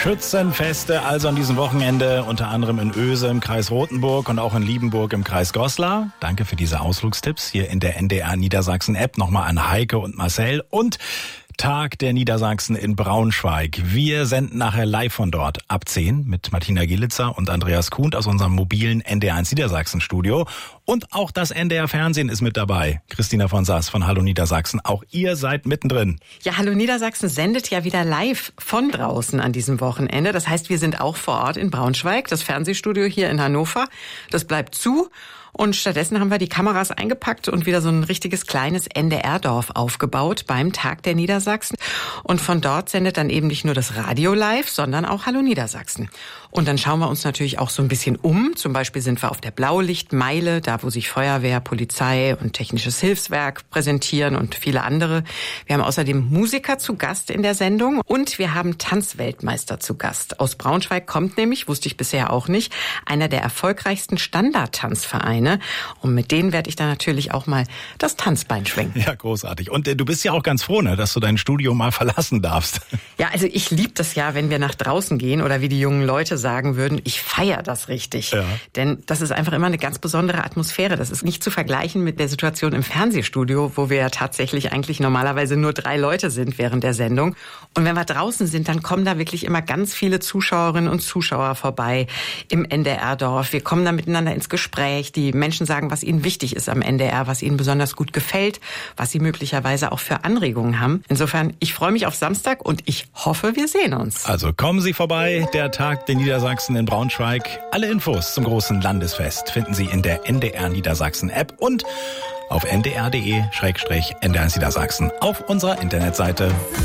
Schützenfeste also an diesem Wochenende, unter anderem in Oese im Kreis Rothenburg und auch in Liebenburg im Kreis Goslar. Danke für diese Ausflugstipps hier in der NDR Niedersachsen App. Nochmal an Heike und Marcel und Tag der Niedersachsen in Braunschweig. Wir senden nachher live von dort ab 10 mit Martina Gielitzer und Andreas Kuhn aus unserem mobilen NDR1 Niedersachsen Studio. Und auch das NDR Fernsehen ist mit dabei. Christina von Sass von Hallo Niedersachsen. Auch ihr seid mittendrin. Ja, Hallo Niedersachsen sendet ja wieder live von draußen an diesem Wochenende. Das heißt, wir sind auch vor Ort in Braunschweig. Das Fernsehstudio hier in Hannover, das bleibt zu. Und stattdessen haben wir die Kameras eingepackt und wieder so ein richtiges kleines NDR-Dorf aufgebaut beim Tag der Niedersachsen. Und von dort sendet dann eben nicht nur das Radio live, sondern auch Hallo Niedersachsen. Und dann schauen wir uns natürlich auch so ein bisschen um. Zum Beispiel sind wir auf der Blaulichtmeile, da wo sich Feuerwehr, Polizei und Technisches Hilfswerk präsentieren und viele andere. Wir haben außerdem Musiker zu Gast in der Sendung und wir haben Tanzweltmeister zu Gast. Aus Braunschweig kommt nämlich, wusste ich bisher auch nicht, einer der erfolgreichsten Standardtanzvereine. Und mit denen werde ich dann natürlich auch mal das Tanzbein schwingen. Ja, großartig. Und du bist ja auch ganz froh, ne, dass du dein Studio mal verlassen darfst. Ja, also ich liebe das ja, wenn wir nach draußen gehen oder wie die jungen Leute sagen würden, ich feiere das richtig. Ja. Denn das ist einfach immer eine ganz besondere Atmosphäre. Das ist nicht zu vergleichen mit der Situation im Fernsehstudio, wo wir ja tatsächlich eigentlich normalerweise nur 3 Leute sind während der Sendung. Und wenn wir draußen sind, dann kommen da wirklich immer ganz viele Zuschauerinnen und Zuschauer vorbei im NDR-Dorf. Wir kommen da miteinander ins Gespräch. Die Menschen sagen, was ihnen wichtig ist am NDR, was ihnen besonders gut gefällt, was sie möglicherweise auch für Anregungen haben. Insofern, ich freue mich auf Samstag und ich hoffe, wir sehen uns. Also kommen Sie vorbei, der Tag der Niedersachsen in Braunschweig. Alle Infos zum großen Landesfest finden Sie in der NDR Niedersachsen App und auf ndr.de/NDR Niedersachsen auf unserer Internetseite.